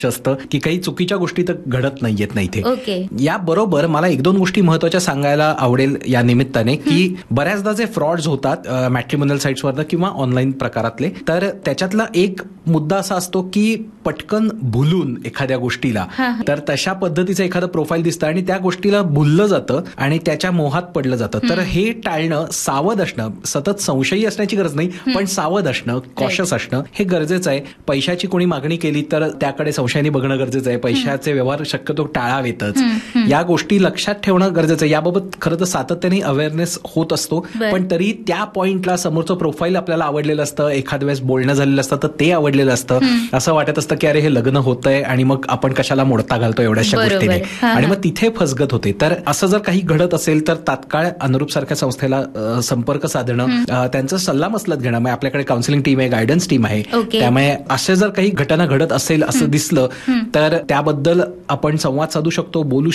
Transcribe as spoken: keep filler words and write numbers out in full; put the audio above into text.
असतं की काही चुकीच्या गोष्टी तर घडत नाहीयेत ना इथे. ओके. याबरोबर मला एक दोन गोष्टी महत्वाच्या सांगायला आवडेल या निमित्ताने की बऱ्याचदा जे फ्रॉड्स होतात मॅट्रिमोनियल साईट्सवर किंवा ऑनलाईन प्रकारातले, तर त्याच्यातला एक मुद्दा असा असतो की पटकन भुलून एखाद्या गोष्टीला, तर तशा पद्धतीचं एखादं प्रोफाईल दिसतं आणि त्या गोष्टीला भुललं जातं आणि त्याच्या मोहात पडलं जातं. तर हे टाळणं, सावध असणं, सतत संशयी असण्याची गरज नाही, पण सावध असणं, कॉशियस असणं हे गरजेचं आहे. पैशाची कोणी मागणी केली तर त्याकडे संशयाने बघणं गरजेचं आहे. पैशाचे व्यवहार शक्यतो टाळावेतच. या गोष्टी लक्षात ठेवणं गरजेचं आहे. याबाबत खरं तर सातत्याने अवेअरनेस होत असतो, पण तरी त्या पॉइंटला समोरचं प्रोफाईल आपल्याला आवडलेलं असतं, एखाद्या वेळेस बोलणं झालेलं असतं तर ते आवडलेलं असतं, असं वाटत असतं की अरे हे लग्न होतंय आणि मग आपण कशाला मोडता घालतो एवढ्याशा गोष्टीने, आणि मग तिथे फसगत होते. तर असं जर काही घडत असेल तर तात्काळ अनुरूप सारख्या संस्थेला संपर्क साधणं, त्यांचं सल्लामसलत घेणं. मग आपल्याकडे काउन्सिलिंग टीम आहे, गायडन्स टीम आहे, त्यामुळे असे जर काही घटना घडत असेल असं दिसलं तर त्याबद्दल आपण संवाद साधू शकतो, बोलू